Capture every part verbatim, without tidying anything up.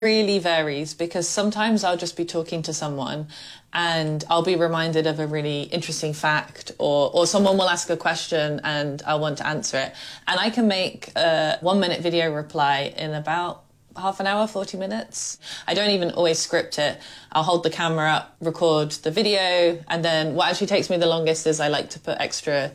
Really varies, because sometimes I'll just be talking to someone and I'll be reminded of a really interesting fact, or, or someone will ask a question and I'll want to answer it. And I can make a one minute video reply in about half an hour, forty minutes. I don't even always script it. I'll hold the camera up, record the video, and then what actually takes me the longest is I like to put extra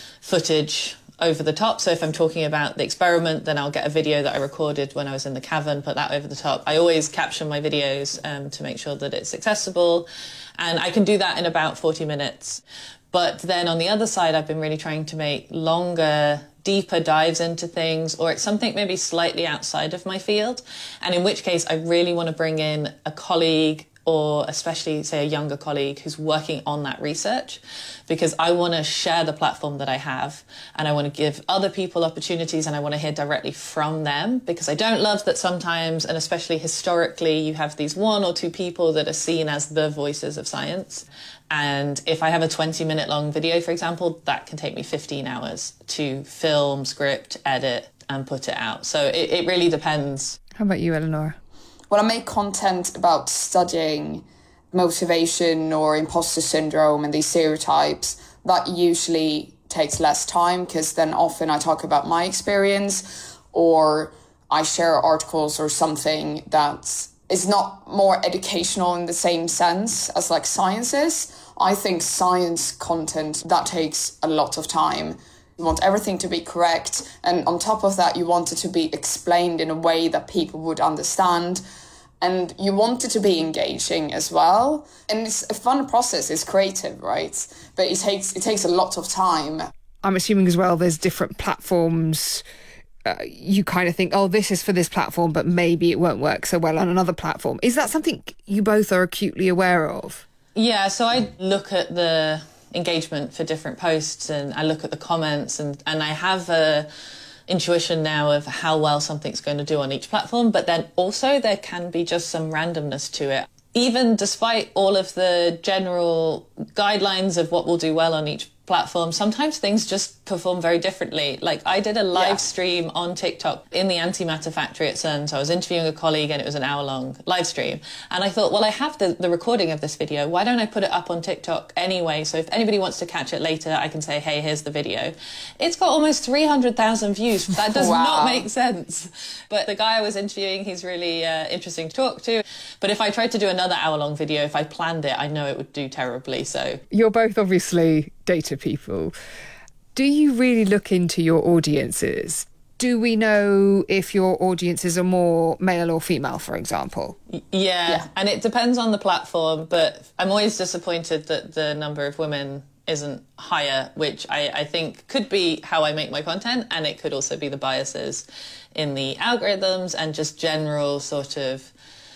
footage over the top. So if I'm talking about the experiment, then I'll get a video that I recorded when I was in the cavern, put that over the top. I always caption my videos um, to make sure that it's accessible, and I can do that in about forty minutes. But then on the other side, I've been really trying to make longer, deeper dives into things, or it's something maybe slightly outside of my field, and in which case I really want to bring in a colleague, or especially, say, a younger colleague who's working on that research, because I want to share the platform that I have, and I want to give other people opportunities, and I want to hear directly from them, because I don't love that sometimes, and especially historically, you have these one or two people that are seen as the voices of science. And if I have a twenty minute long video, for example, that can take me fifteen hours to film, script, edit, and put it out. So it, it really depends. How about you, Eleanor? When I make content about studying motivation or imposter syndrome and these stereotypes, that usually takes less time, because then often I talk about my experience, or I share articles or something that is not more educational in the same sense as like science is. I think science content, that takes a lot of time. You want everything to be correct, and on top of that, you want it to be explained in a way that people would understand. And you want it to be engaging as well. And it's a fun process, it's creative, right? But it takes it takes a lot of time. I'm assuming as well there's different platforms. Uh, you kind of think, oh, this is for this platform, but maybe it won't work so well on another platform. Is that something you both are acutely aware of? Yeah, so I look at the engagement for different posts, and I look at the comments, and, and I have a intuition now of how well something's going to do on each platform, but then also there can be just some randomness to it. Even despite all of the general guidelines of what will do well on each platform, sometimes things just perform very differently. Like I did a live yeah. stream on TikTok in the antimatter factory at CERN. So I was interviewing a colleague, and it was an hour long live stream. And I thought, well, I have the, the recording of this video. Why don't I put it up on TikTok anyway? So if anybody wants to catch it later, I can say, hey, here's the video. It's got almost three hundred thousand views. That does wow. not make sense. But the guy I was interviewing, he's really uh, interesting to talk to. But if I tried to do another hour long video, if I planned it, I know it would do terribly. So you're both obviously data people. Do you really look into your audiences? Do we know if your audiences are more male or female, for example? Yeah, yeah, and it depends on the platform, but I'm always disappointed that the number of women isn't higher, which I, I think could be how I make my content, and it could also be the biases in the algorithms and just general sort of,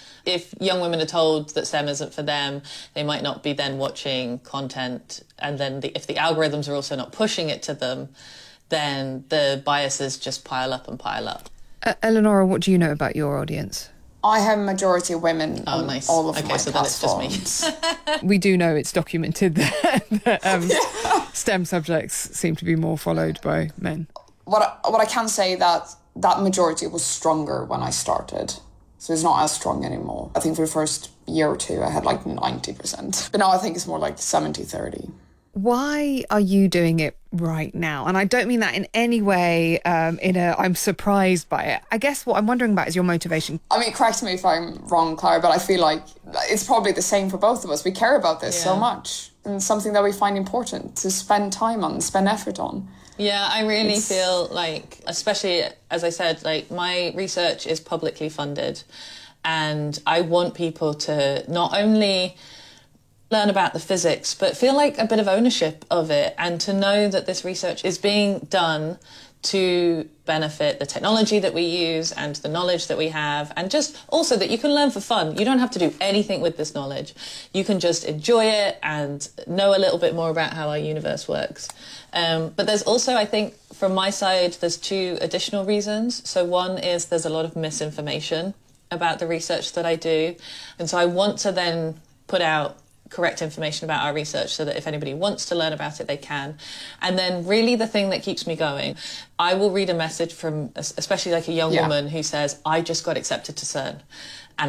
if young women are told that STEM isn't for them, they might not be then watching content. And then the, if the algorithms are also not pushing it to them, then the biases just pile up and pile up. Uh, Eleonora, what do you know about your audience? I have a majority of women oh, on nice. all of okay, my so platforms. Then it's just me. We do know it's documented that, that um, yeah. STEM subjects seem to be more followed by men. What I, what I can say that that majority was stronger when I started. So it's not as strong anymore. I think for the first year or two, I had like ninety percent. But now I think it's more like seventy thirty. Why are you doing it right now? And I don't mean that in any way um, in a I'm surprised by it. I guess what I'm wondering about is your motivation. I mean, correct me if I'm wrong, Clara, but I feel like it's probably the same for both of us. We care about this yeah. so much. And it's something that we find important to spend time on, spend effort on. Yeah, I really it's... feel like, especially, as I said, like my research is publicly funded, and I want people to not only learn about the physics, but feel like a bit of ownership of it, and to know that this research is being done to benefit the technology that we use and the knowledge that we have, and just also that you can learn for fun. You don't have to do anything with this knowledge. You can just enjoy it and know a little bit more about how our universe works. Um, but there's also, I think, from my side, there's two additional reasons. So one is there's a lot of misinformation about the research that I do. And so I want to then put out correct information about our research so that if anybody wants to learn about it, they can. And then really the thing that keeps me going, I will read a message from especially like a young yeah. woman who says, I just got accepted to CERN.